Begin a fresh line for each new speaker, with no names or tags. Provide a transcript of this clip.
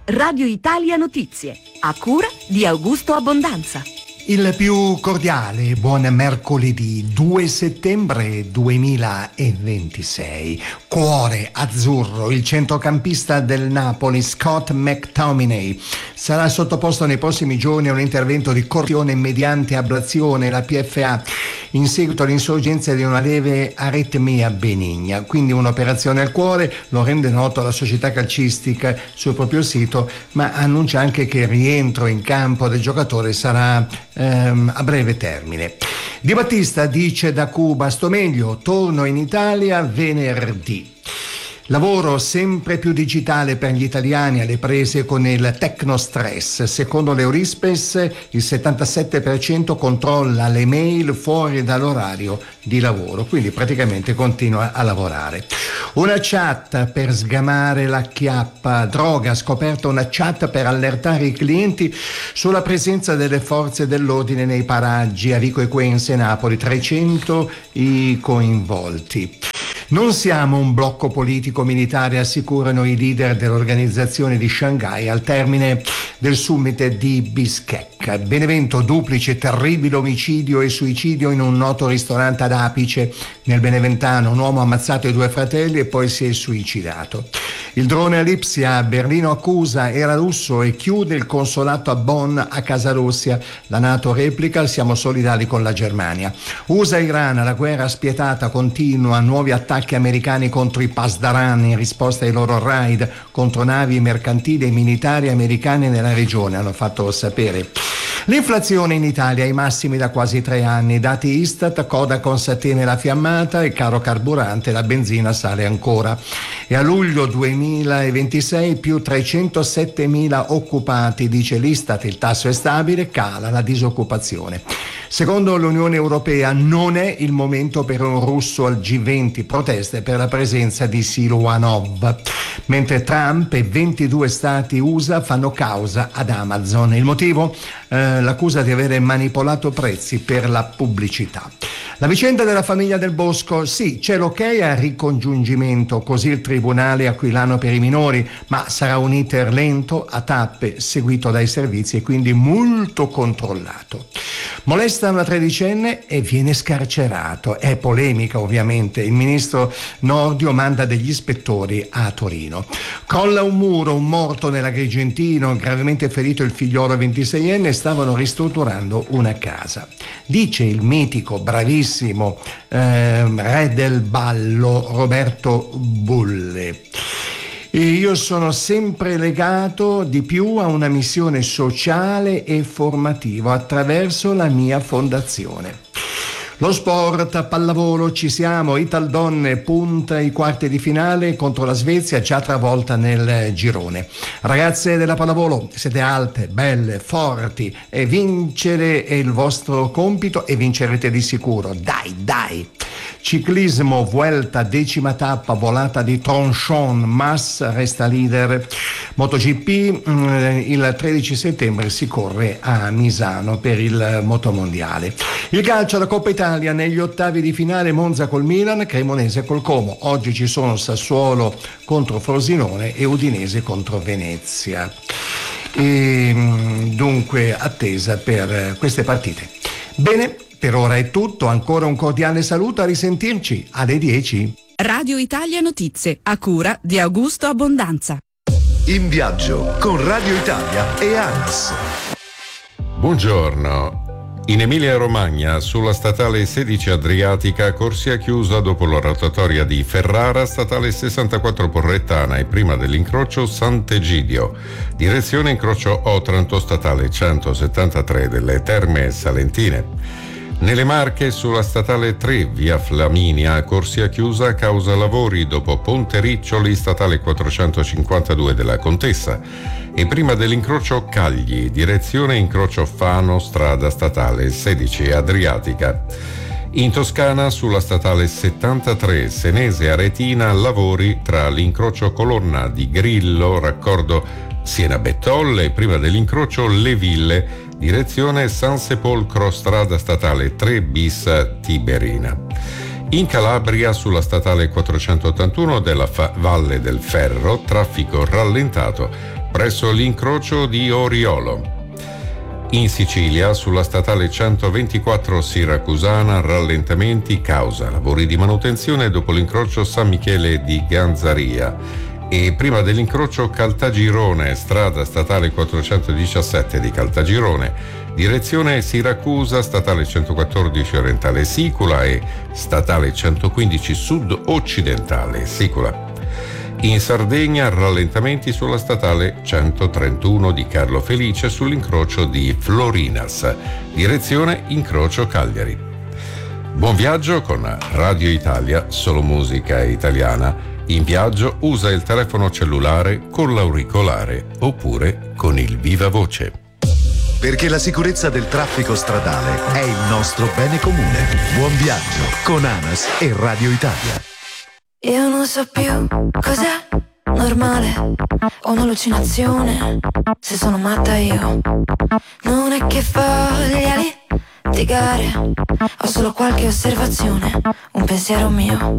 Radio Italia Notizie, a cura di Augusto Abbondanza.
Il più cordiale buon mercoledì 2 settembre 2026. Cuore azzurro, il centrocampista del Napoli Scott McTominay sarà sottoposto nei prossimi giorni a un intervento di correzione mediante ablazione, la PFA, in seguito all'insorgenza di una lieve aritmia benigna. Quindi un'operazione al cuore, lo rende noto la società calcistica sul proprio sito, ma annuncia anche che il rientro in campo del giocatore sarà a breve termine. Di Battista dice da Cuba: sto meglio, torno in Italia venerdì. Lavoro sempre più digitale per gli italiani alle prese con il tecnostress. Secondo l'Eurispes il 77% controlla le mail fuori dall'orario di lavoro, quindi praticamente continua a lavorare. Una chat per sgamare la chiappa droga, ha scoperto una chat per allertare i clienti sulla presenza delle forze dell'ordine nei paraggi a Vico Equense, Napoli, 300 i coinvolti. Non siamo un blocco politico-militare, assicurano i leader dell'organizzazione di Shanghai al termine del summit di Bishkek. Benevento, duplice terribile omicidio e suicidio in un noto ristorante ad Apice nel Beneventano. Un uomo ha ammazzato i due fratelli e poi si è suicidato. Il drone a Lipsia, Berlino accusa era russo e chiude il consolato a Bonn a casa Russia. La NATO replica: siamo solidali con la Germania. USA-Iran, la guerra spietata continua, nuovi attacchi americani contro i Pasdaran in risposta ai loro raid contro navi mercantili e militari americane nella regione, hanno fatto sapere. L'inflazione in Italia ai massimi da quasi 3 anni, dati Istat, Codacons teme la fiammata e caro carburante, la benzina sale ancora. E a luglio 2026 più 307.000 occupati, dice l'Istat, il tasso è stabile, cala la disoccupazione. Secondo l'Unione Europea non è il momento per un russo al G20, proteste per la presenza di Siluanov, mentre Trump e 22 stati USA fanno causa ad Amazon. Il motivo? L'accusa di avere manipolato prezzi per la pubblicità. La vicenda della famiglia Del Bosco, sì, c'è l'ok al ricongiungimento, così il tribunale aquilano per i minori, ma sarà un iter lento, a tappe, seguito dai servizi e quindi molto controllato. Molesta una tredicenne e viene scarcerato. È polemica ovviamente. Il ministro Nordio manda degli ispettori a Torino. Crolla un muro, un morto nell'Agrigentino, gravemente ferito il figliolo 26enne, stavano ristrutturando una casa. Dice il mitico, bravissimo re del ballo Roberto Bulle: io sono sempre legato di più a una missione sociale e formativa attraverso la mia fondazione. Lo sport, pallavolo, ci siamo, Italdonne punta ai quarti di finale contro la Svezia, già travolta nel girone. Ragazze della pallavolo, siete alte, belle, forti e vincere è il vostro compito e vincerete di sicuro. Dai! Ciclismo, Vuelta, 10ª tappa, volata di Tronchon, Mas resta leader. MotoGP, il 13 settembre si corre a Misano per il motomondiale. Il calcio, la Coppa Italia, negli ottavi di finale Monza col Milan, Cremonese col Como. Oggi ci sono Sassuolo contro Frosinone e Udinese contro Venezia. E dunque attesa per queste partite. Bene, per ora è tutto, ancora un cordiale saluto, a risentirci alle 10.
Radio Italia Notizie, a cura di Augusto Abbondanza.
In viaggio con Radio Italia e ANAS.
Buongiorno. In Emilia-Romagna, sulla statale 16 Adriatica, corsia chiusa dopo la rotatoria di Ferrara, statale 64 Porrettana e prima dell'incrocio Sant'Egidio. Direzione incrocio Otranto, statale 173 delle Terme Salentine. Nelle Marche, sulla statale 3 via Flaminia, corsia chiusa a causa lavori dopo Ponte Riccioli, statale 452 della Contessa e prima dell'incrocio Cagli, direzione incrocio Fano, strada statale 16 Adriatica. In Toscana, sulla statale 73 Senese Aretina, lavori tra l'incrocio Colonna di Grillo, raccordo Siena Bettolle, prima dell'incrocio Le Ville, direzione San Sepolcro, strada statale 3 bis Tiberina. In Calabria, sulla statale 481 della Valle del Ferro, traffico rallentato presso l'incrocio di Oriolo. In Sicilia, sulla statale 124 siracusana, rallentamenti causa lavori di manutenzione dopo l'incrocio San Michele di Ganzaria e prima dell'incrocio Caltagirone, strada statale 417 di Caltagirone, direzione Siracusa, statale 114 orientale Sicula e statale 115 sud occidentale Sicula. In Sardegna rallentamenti sulla statale 131 di Carlo Felice sull'incrocio di Florinas, direzione incrocio Cagliari. Buon viaggio con Radio Italia, solo musica italiana. In viaggio usa il telefono cellulare con l'auricolare oppure con il viva voce.
Perché la sicurezza del traffico stradale è il nostro bene comune. Buon viaggio con ANAS e Radio Italia.
Io non so più cos'è normale o un'allucinazione, se sono matta io. Non è che voglia litigare, ho solo qualche osservazione, un pensiero mio.